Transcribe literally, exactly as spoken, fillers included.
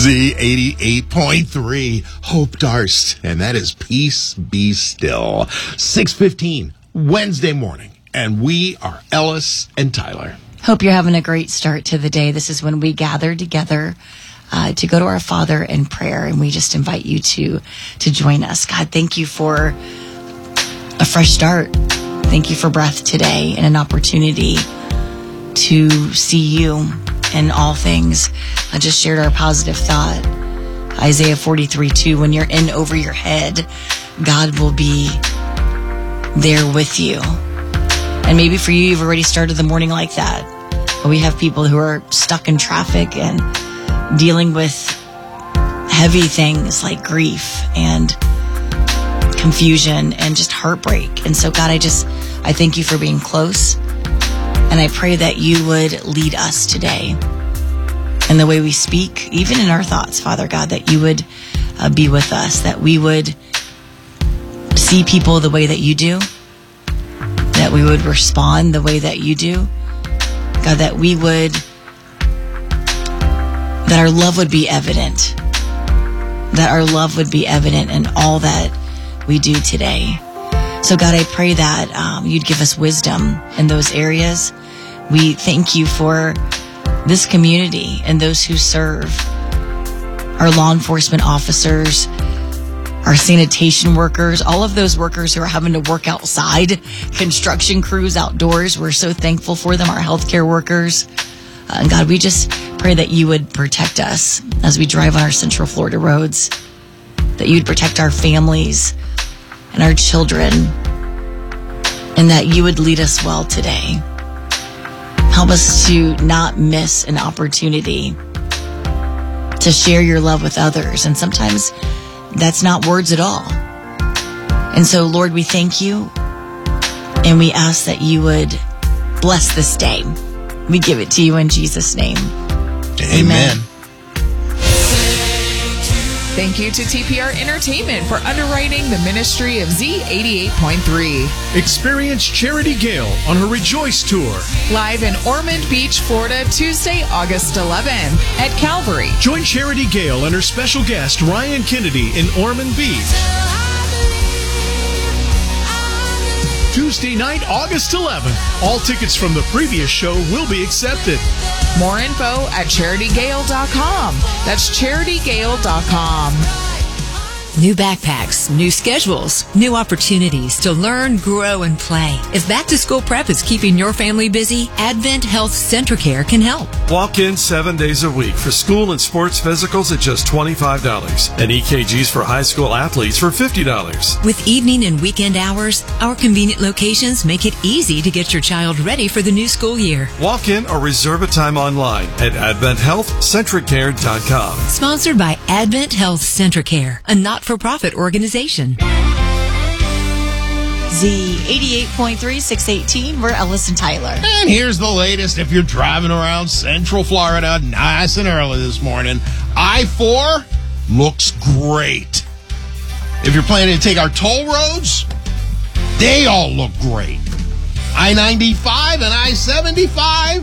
Z eighty-eight point three, Hope Darst, and that is Peace Be Still. six fifteen, Wednesday morning, and we are Ellis and Tyler. Hope you're having a great start to the day. This is when we gather together uh, to go to our Father in prayer, and we just invite you to to join us. God, thank you for a fresh start. Thank you for breath today and an opportunity to see you in all things. I just shared our positive thought. Isaiah forty-three two, when you're in over your head, God will be there with you. And maybe for you, you've already started the morning like that. But we have people who are stuck in traffic and dealing with heavy things like grief and confusion and just heartbreak. And so, God, I just, I thank you for being close. And I pray that you would lead us today in the way we speak, even in our thoughts, Father God, that you would uh, be with us, that we would see people the way that you do, that we would respond the way that you do, God, that we would, that our love would be evident, that our love would be evident in all that we do today. So God, I pray that um, you'd give us wisdom in those areas. We thank you for this community and those who serve, our law enforcement officers, our sanitation workers, all of those workers who are having to work outside, construction crews outdoors. We're so thankful for them, our healthcare workers. Uh, and God, we just pray that you would protect us as we drive on our Central Florida roads, that you'd protect our families and our children, and that you would lead us well today. Help us to not miss an opportunity to share your love with others. And sometimes that's not words at all. And so, Lord, we thank you, and we ask that you would bless this day. We give it to you in Jesus' name. Amen. Amen. Thank you to T P R Entertainment for underwriting the ministry of Z eighty-eight point three. Experience Charity Gale on her Rejoice Tour. Live in Ormond Beach, Florida, Tuesday, August eleventh at Calvary. Join Charity Gale and her special guest, Ryan Kennedy, in Ormond Beach. Tuesday night, August eleventh. All tickets from the previous show will be accepted. More info at charity gale dot com. That's charity gale dot com. New backpacks, new schedules, new opportunities to learn, grow, and play. If back-to-school prep is keeping your family busy, Advent Health Centricare can help. Walk in seven days a week for school and sports physicals at just twenty-five dollars and E K Gs for high school athletes for fifty dollars. With evening and weekend hours, our convenient locations make it easy to get your child ready for the new school year. Walk in or reserve a time online at advent health centricare dot com. Sponsored by Advent Health Centricare, a not-for-profit organization. Z eighty-eight point three, six eighteen, we're Ellis and Tyler. And here's the latest if you're driving around Central Florida nice and early this morning. I four looks great. If you're planning to take our toll roads, they all look great. I ninety-five and I seventy-five,